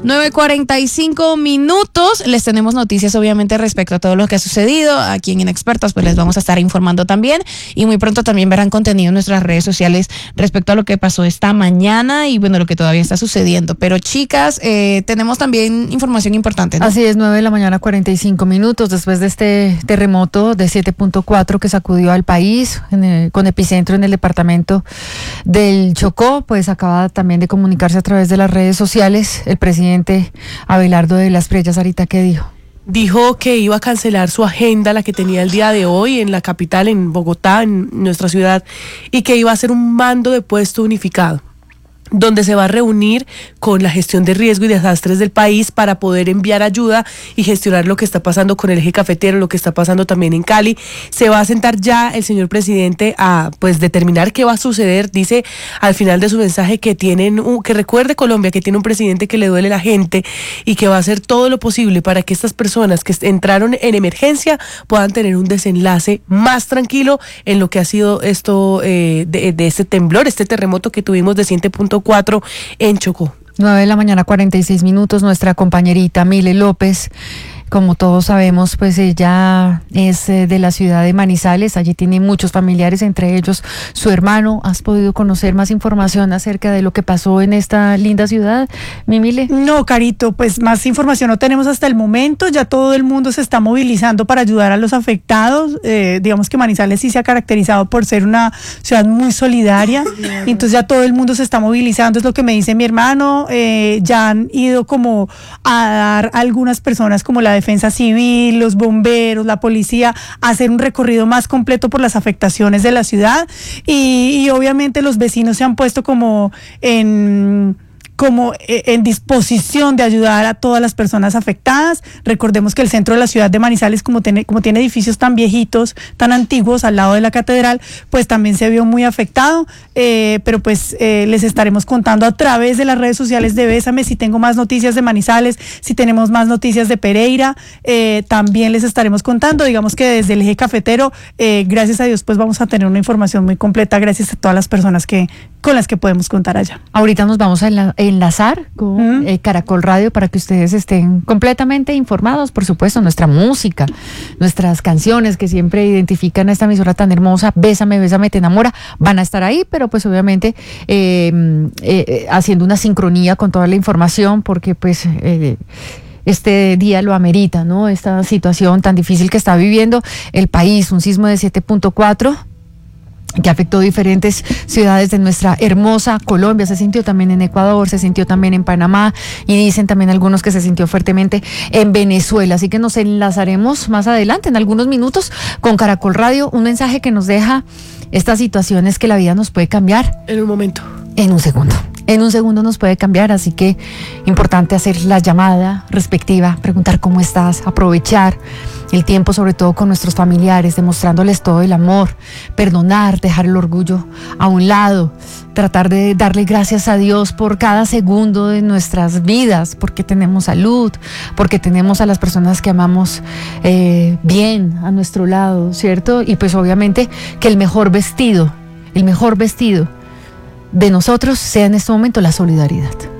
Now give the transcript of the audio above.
9:45. Les tenemos noticias obviamente respecto a todo lo que ha sucedido. Aquí en Inexpertos pues les vamos a estar informando también, y muy pronto también verán contenido en nuestras redes sociales respecto a lo que pasó esta mañana y bueno, lo que todavía está sucediendo. Pero chicas, tenemos también información importante, ¿no? Así es, 9:45 después de este terremoto de 7.4 que sacudió al país, con epicentro en el departamento del Chocó. Pues acaba también de comunicarse a través de las redes sociales el presidente Abelardo de las Preyas. Sarita, ¿qué dijo? Dijo que iba a cancelar su agenda, la que tenía el día de hoy en la capital, en Bogotá, en nuestra ciudad, y que iba a hacer un mando de puesto unificado, donde se va a reunir con la gestión de riesgo y desastres del país para poder enviar ayuda y gestionar lo que está pasando con el eje cafetero, lo que está pasando también en Cali. Se va a sentar ya el señor presidente a pues determinar qué va a suceder. Dice al final de su mensaje que que recuerde Colombia que tiene un presidente que le duele la gente y que va a hacer todo lo posible para que estas personas que entraron en emergencia puedan tener un desenlace más tranquilo en lo que ha sido esto de este temblor, este terremoto que tuvimos de 7.4 en Chocó. 9:46. Nuestra compañerita Mile López, como todos sabemos, pues ella es de la ciudad de Manizales. Allí tiene muchos familiares, entre ellos su hermano. ¿Has podido conocer más información acerca de lo que pasó en esta linda ciudad, mi Mile? No, Carito, pues más información no tenemos hasta el momento. Ya todo el mundo se está movilizando para ayudar a los afectados. Digamos que Manizales sí se ha caracterizado por ser una ciudad muy solidaria. Entonces ya todo el mundo se está movilizando, es lo que me dice mi hermano. Ya han ido como a dar a algunas personas como la Defensa Civil, los bomberos, la policía, a hacer un recorrido más completo por las afectaciones de la ciudad, y obviamente los vecinos se han puesto como en disposición de ayudar a todas las personas afectadas. Recordemos que el centro de la ciudad de Manizales, como tiene edificios tan viejitos, tan antiguos al lado de la catedral, pues también se vio muy afectado, pero pues les estaremos contando a través de las redes sociales de Bésame si tengo más noticias de Manizales, si tenemos más noticias de Pereira, también les estaremos contando. Digamos que desde el eje cafetero, gracias a Dios, pues vamos a tener una información muy completa gracias a todas las personas con las que podemos contar allá. Ahorita nos vamos a enlazar con Caracol Radio para que ustedes estén completamente informados. Por supuesto, nuestra música, nuestras canciones que siempre identifican a esta emisora tan hermosa, Bésame, Bésame, te enamora, van a estar ahí, pero pues obviamente haciendo una sincronía con toda la información, porque pues este día lo amerita, ¿no? Esta situación tan difícil que está viviendo el país, un sismo de 7.4 que afectó diferentes ciudades de nuestra hermosa Colombia. Se sintió también en Ecuador, se sintió también en Panamá, y dicen también algunos que se sintió fuertemente en Venezuela. Así que nos enlazaremos más adelante, en algunos minutos, con Caracol Radio. Un mensaje que nos deja esta situación es que la vida nos puede cambiar. En un momento. En un segundo. En un segundo nos puede cambiar, así que importante hacer la llamada respectiva, preguntar cómo estás, aprovechar el tiempo, sobre todo con nuestros familiares, demostrándoles todo el amor, perdonar, dejar el orgullo a un lado, tratar de darle gracias a Dios por cada segundo de nuestras vidas, porque tenemos salud, porque tenemos a las personas que amamos bien a nuestro lado, ¿cierto? Y pues obviamente que el mejor vestido de nosotros sea en este momento la solidaridad.